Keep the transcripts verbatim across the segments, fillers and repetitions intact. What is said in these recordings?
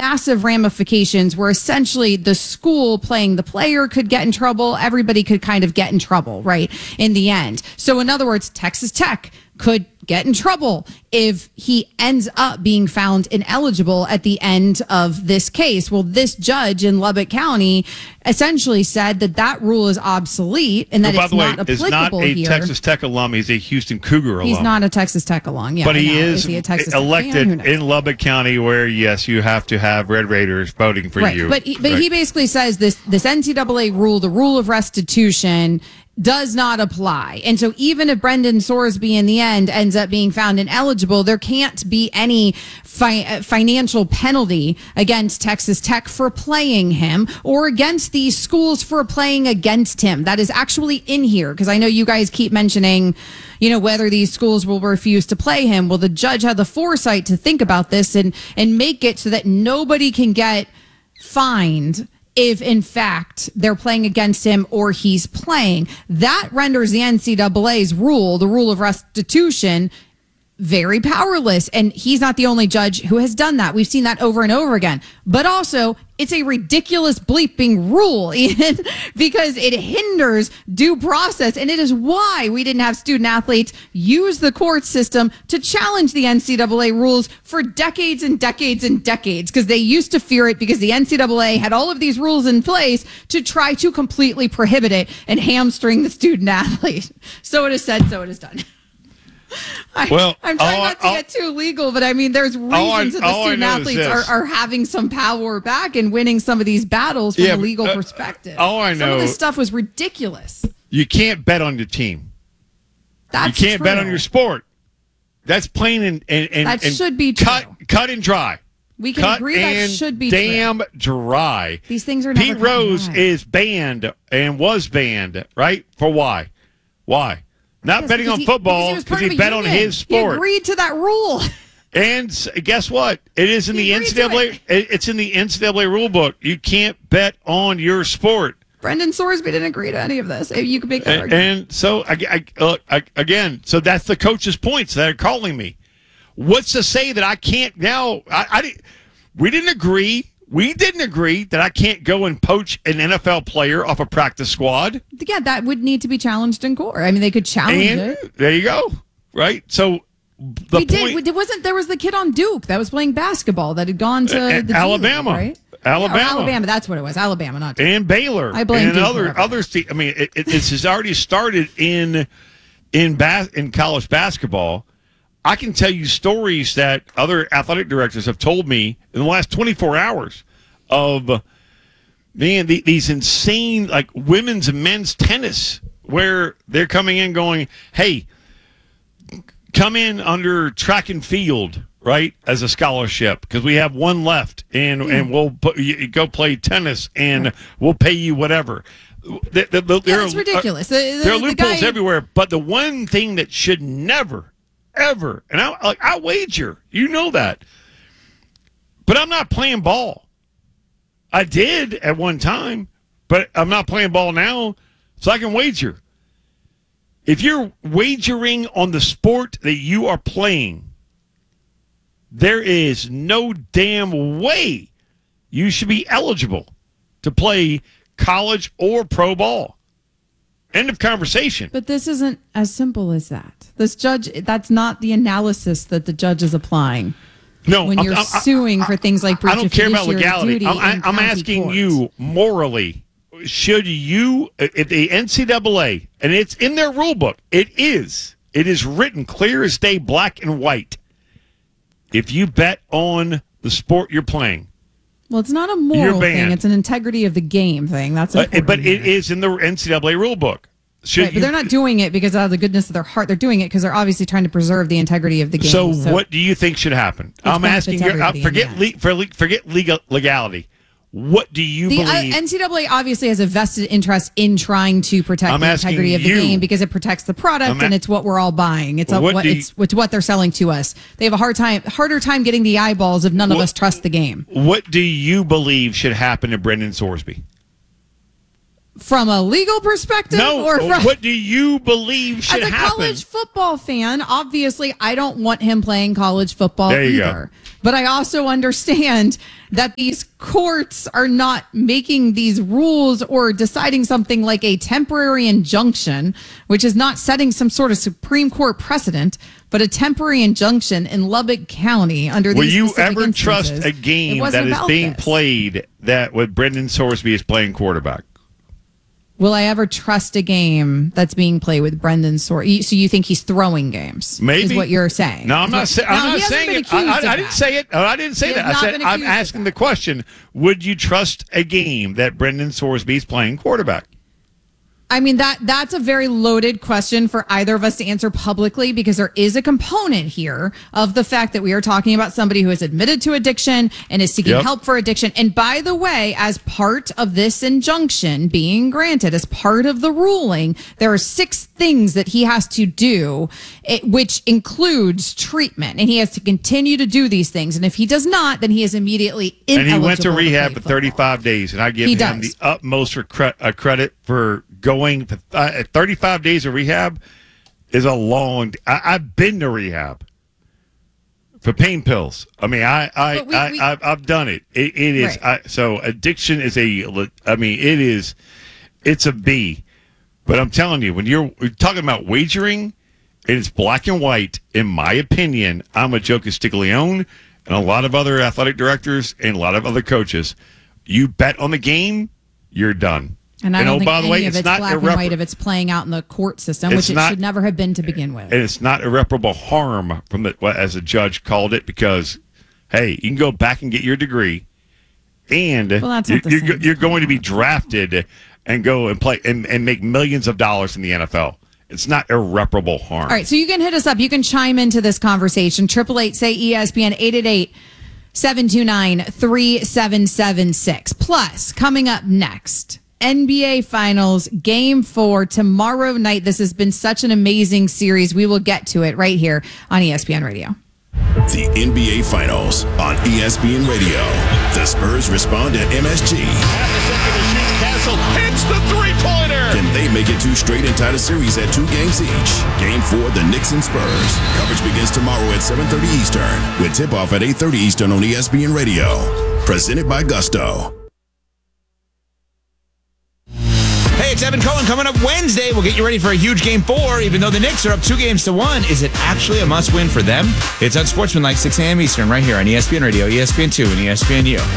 massive ramifications where essentially the school playing the player could get in trouble. Everybody could kind of get in trouble, right, in the end. So in other words, Texas Tech could get in trouble if he ends up being found ineligible at the end of this case. Well, this judge in Lubbock County essentially said that that rule is obsolete and that oh, it's by the not way, is applicable not a here. Texas Tech alum. He's a Houston Cougar alum. He's not a Texas Tech alum, yeah. But he is, is he a Texas elected Tech in Lubbock County where, yes, you have to have Red Raiders voting for right. you. But, he, but right. he basically says this, this N C double A rule, the rule of restitution, does not apply. And so even if Brendan Sorsby in the end ends up being found ineligible, there can't be any fi- financial penalty against Texas Tech for playing him or against these schools for playing against him. That is actually in here because I know you guys keep mentioning, you know, whether these schools will refuse to play him. Well, the judge had the foresight to think about this and, and make it so that nobody can get fined if, in fact, they're playing against him or he's playing. That renders the N C double A's rule, the rule of restitution, very powerless. And he's not the only judge who has done that. We've seen that over and over again. But also, it's a ridiculous bleeping rule, Ian, because it hinders due process. And it is why we didn't have student athletes use the court system to challenge the N C double A rules for decades and decades and decades, because they used to fear it because the N C double A had all of these rules in place to try to completely prohibit it and hamstring the student athlete. So it is said, so it is done. I, well, I'm trying all, not to all, get too legal, but I mean, there's reasons I, that the student athletes are, are having some power back and winning some of these battles from yeah, a legal uh, perspective. All I know, some of this stuff was ridiculous. You can't bet on your team. That's you can't true. bet on your sport. That's plain and and, and that and should be true. cut cut and dry. We can cut agree that should be damn true. dry. These things are never Pete Rose dry. is banned and was banned, right? For why? Why? Not Yes, betting on he, football because he, he, bet on his sport. He agreed to that rule. And s- guess what? It is in He the agreed N C to double A. it. It. It's in the N C double A rule book. You can't bet on your sport. Brendan Sorsby didn't agree to any of this. You could make that And, argument. and so I, I, uh, I, again, so that's the coach's points that are calling me. What's to say that I can't now? I, I didn't- we didn't agree. We didn't agree that I can't go and poach an N F L player off a practice squad. Yeah, that would need to be challenged in court. I mean, they could challenge And it. there you go. Right. So the We point, did. It wasn't there was the kid on Duke that was playing basketball that had gone to Uh, the G Alabama. League, right? Alabama. Yeah, Alabama. That's what it was. Alabama, not Duke. and Baylor. I blame and Duke other forever. others. I mean, it, it, this has already started in in bas- in college basketball. I can tell you stories that other athletic directors have told me in the last twenty-four hours of man the, these insane like women's and men's tennis where they're coming in going, hey, come in under track and field, right, as a scholarship because we have one left, and Mm. and we'll put, you, go play tennis, and we'll pay you whatever. The, the, the, Yeah, there it's are- ridiculous. The- the- there are the loopholes guy- everywhere, but the one thing that should never, ever, and I like I wager, you know that, but I'm not playing ball. I did at one time, but I'm not playing ball now, so I can wager. If you're wagering on the sport that you are playing, there is no damn way you should be eligible to play college or pro ball. End of conversation. But this isn't as simple as that. This judge, that's not the analysis that the judge is applying. No, when I'm- you're I'm- suing for things like breach I don't of care about fiduciary legality. duty I'm, I- in I'm county asking court. you morally, should you, if the N C double A, and it's in their rule book, it is, it is written clear as day, black and white. If you bet on the sport you're playing, Well, it's not a You're moral banned. thing. It's an integrity of the game thing. That's uh, important. but it here. is in the N C double A rule book. Should Right, but you- they're not doing it because out of the goodness of their heart. They're doing it because they're obviously trying to preserve the integrity of the game. So, what do you think should happen? I'm benefits asking you. Uh, everybody in forget the le- for le- forget legal legality. What do you The uh, believe? N C double A obviously has a vested interest in trying to protect I'm the asking integrity of the you. game because it protects the product I'm a- and it's what we're all buying. It's a, What what do you- it's, it's what they're selling to us. They have a hard time, harder time getting the eyeballs if none of What- us trust the game. What do you believe should happen to Brendan Sorsby? From a legal perspective? No, or from, what do you believe should as a happen? college football fan, obviously, I don't want him playing college football There you either. go. But I also understand that these courts are not making these rules or deciding something like a temporary injunction, which is not setting some sort of Supreme Court precedent, but a temporary injunction in Lubbock County under Will these you specific ever trust instances. a It game wasn't that is about being this. played that with Brendan Sorsby is playing quarterback? Will I ever trust a game that's being played with Brendan Sor? So you think he's throwing games? Maybe is what you're saying? No, I'm Is not, what- say, Now, I'm he not hasn't saying been it. I, accused I, of I didn't that. say it. No, I didn't say He that. has I not said been I'm accused of asking that. the question: would you trust a game that Brendan Sorsby is playing quarterback? I mean, that that's a very loaded question for either of us to answer publicly, because there is a component here of the fact that we are talking about somebody who has admitted to addiction and is seeking Yep. help for addiction. And by the way, as part of this injunction being granted, as part of the ruling, there are six things that he has to do, it, which includes treatment. And he has to continue to do these things. And if he does not, then he is immediately And ineligible he went to rehab play for football. thirty-five days, and I give He him does. the utmost for cre- uh, credit for going. For, uh, thirty-five days of rehab is a long. I, I've been to rehab for pain pills. I mean, I, I, But we- I, we- I've, I've done it. It, it is Right. I, so addiction is a. le- I mean, it is. It's a B. But I'm telling you, when you're, you're talking about wagering, it is black and white. In my opinion, I'm a Joe Castiglione and a lot of other athletic directors and a lot of other coaches. You bet on the game, you're done. And I don't oh, think by the any way, of it's it's not black and irrepar- white if it's playing out in the court system, It's which it not- should never have been to begin with. And it's not irreparable harm from the, well, as a judge called it, because hey, you can go back and get your degree, and Well, that's you're, not the you're, same you're going to be drafted and go and play and, and make millions of dollars in the N F L. It's not irreparable harm. All right, so you can hit us up. You can chime into this conversation. Triple eight say E S P N eight eight eight seven two nine three seven seven six. Plus, coming up next, N B A Finals Game Four tomorrow night. This has been such an amazing series. We will get to it right here on E S P N Radio. The N B A Finals on E S P N Radio. The Spurs respond to M S G. Castle hits the three-pointer. Can they make it two straight and tie the series at two games each? Game four, the Knicks and Spurs. Coverage begins tomorrow at seven thirty Eastern, with tip-off at eight thirty Eastern on E S P N Radio. Presented by Gusto. Hey, it's Evan Cohen. Coming up Wednesday, we'll get you ready for a huge game four. Even though the Knicks are up two games to one, is it actually a must-win for them? It's Unsportsmanlike, six a.m. Eastern, right here on E S P N Radio, E S P N two, and E S P N U.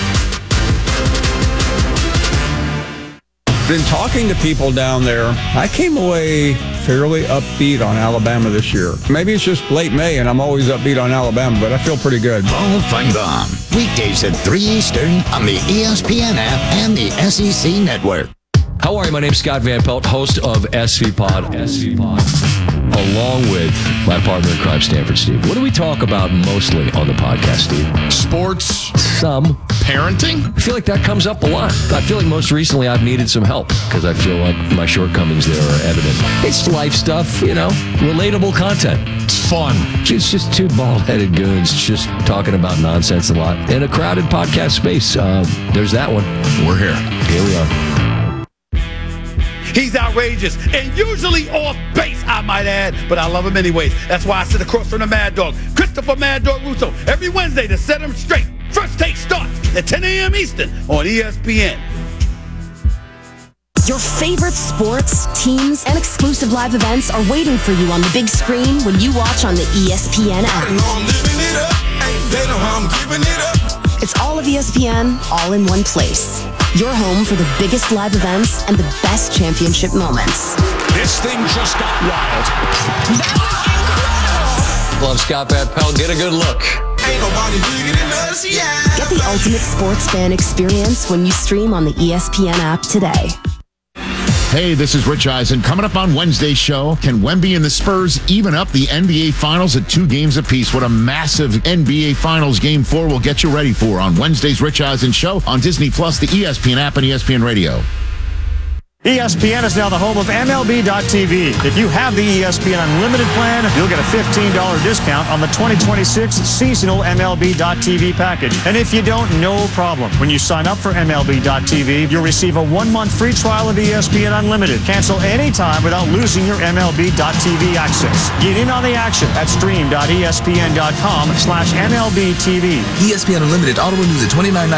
Been talking to people down there. I came away fairly upbeat on Alabama this year. Maybe it's just late May and I'm always upbeat on Alabama, but I feel pretty good. Paul Feinbaum, weekdays at three Eastern on the E S P N app and the S E C network. How are you? My name's Scott Van Pelt, host of S V Pod, S V Pod, along with my partner in crime, Stanford Steve. What do we talk about mostly on the podcast, Steve? Sports, Some. parenting. I feel like that comes up a lot. I feel like most recently I've needed some help because I feel like my shortcomings there are evident. It's life stuff, you know, relatable content. It's fun. It's just two bald-headed goons just talking about nonsense a lot in a crowded podcast space. Uh, there's that one. We're here. Here we are. He's outrageous and usually off base, I might add, but I love him anyways. That's why I sit across from the Mad Dog, Christopher Mad Dog Russo, every Wednesday to set him straight. First Take starts at ten a.m. Eastern on E S P N. Your favorite sports, teams, and exclusive live events are waiting for you on the big screen when you watch on the E S P N app. It's all of E S P N, all in one place. Your home for the biggest live events and the best championship moments. This thing just got wild. Love Scott Van Pelt. Get a good look. Get the ultimate sports fan experience when you stream on the E S P N app today. Hey, this is Rich Eisen. Coming up on Wednesday's show, can Wemby and the Spurs even up the N B A Finals at two games apiece? What a massive N B A Finals Game four will get you ready for on Wednesday's Rich Eisen show on Disney Plus, the E S P N app, and E S P N Radio. E S P N is now the home of M L B dot T V. If you have the E S P N Unlimited plan, you'll get a fifteen dollars discount on the twenty twenty-six seasonal M L B dot T V package. And if you don't, no problem. When you sign up for M L B dot T V, you'll receive a one-month free trial of E S P N Unlimited. Cancel anytime without losing your M L B dot T V access. Get in on the action at stream dot E S P N dot com slash M L B T V. E S P N Unlimited auto renews at twenty-nine